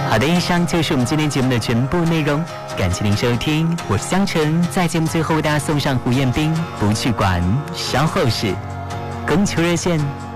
好的，以上就是我们今天节目的全部内容，感谢您收听，我是香橙，在节目最后为大家送上胡彦斌《不去管》，稍后是供求热线